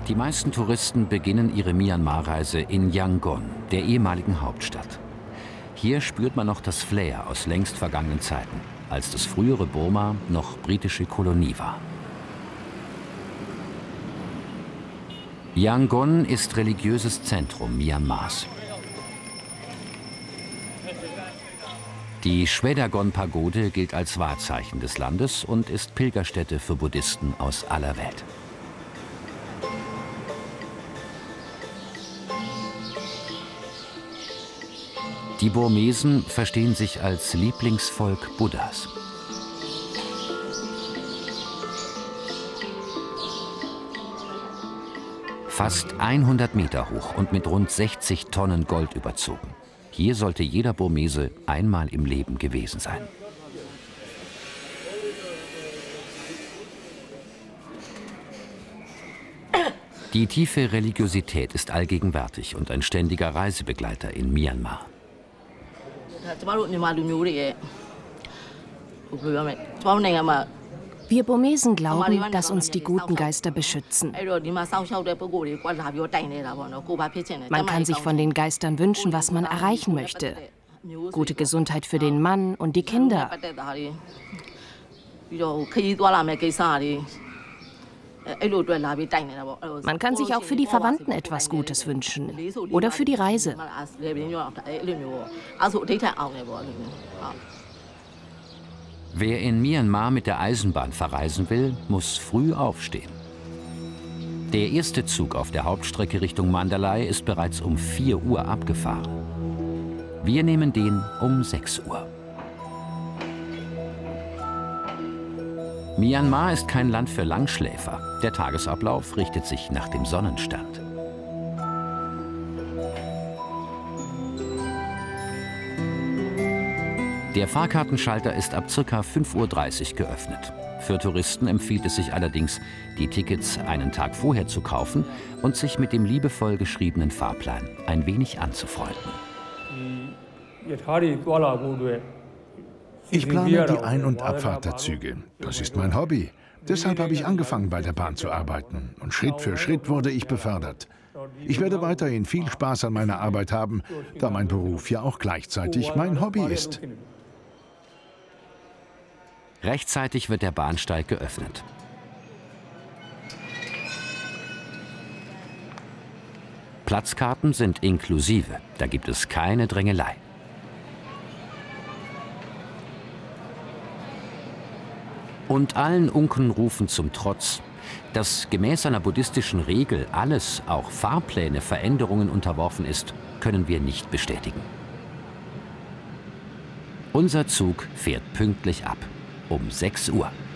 Die meisten Touristen beginnen ihre Myanmar-Reise in Yangon, der ehemaligen Hauptstadt. Hier spürt man noch das Flair aus längst vergangenen Zeiten, als das frühere Burma noch britische Kolonie war. Yangon ist religiöses Zentrum Myanmars. Die Shwedagon-Pagode gilt als Wahrzeichen des Landes und ist Pilgerstätte für Buddhisten aus aller Welt. Die Burmesen verstehen sich als Lieblingsvolk Buddhas. Fast 100 Meter hoch und mit rund 60 Tonnen Gold überzogen. Hier sollte jeder Burmese einmal im Leben gewesen sein. Die tiefe Religiosität ist allgegenwärtig und ein ständiger Reisebegleiter in Myanmar. Wir Burmesen glauben, dass uns die guten Geister beschützen. Man kann sich von den Geistern wünschen, was man erreichen möchte. Gute Gesundheit für den Mann und die Kinder. Man kann sich auch für die Verwandten etwas Gutes wünschen oder für die Reise. Wer in Myanmar mit der Eisenbahn verreisen will, muss früh aufstehen. Der erste Zug auf der Hauptstrecke Richtung Mandalay ist bereits um 4 Uhr abgefahren. Wir nehmen den um 6 Uhr. Myanmar ist kein Land für Langschläfer. Der Tagesablauf richtet sich nach dem Sonnenstand. Der Fahrkartenschalter ist ab ca. 5:30 Uhr geöffnet. Für Touristen empfiehlt es sich allerdings, die Tickets einen Tag vorher zu kaufen und sich mit dem liebevoll geschriebenen Fahrplan ein wenig anzufreunden. Ich plane die Ein- und Abfahrt der Züge. Das ist mein Hobby. Deshalb habe ich angefangen, bei der Bahn zu arbeiten. Und Schritt für Schritt wurde ich befördert. Ich werde weiterhin viel Spaß an meiner Arbeit haben, da mein Beruf ja auch gleichzeitig mein Hobby ist. Rechtzeitig wird der Bahnsteig geöffnet. Platzkarten sind inklusive, da gibt es keine Drängelei. Und allen Unkenrufen zum Trotz, dass gemäß einer buddhistischen Regel alles, auch Fahrpläne, Veränderungen unterworfen ist, können wir nicht bestätigen. Unser Zug fährt pünktlich ab, um 6 Uhr.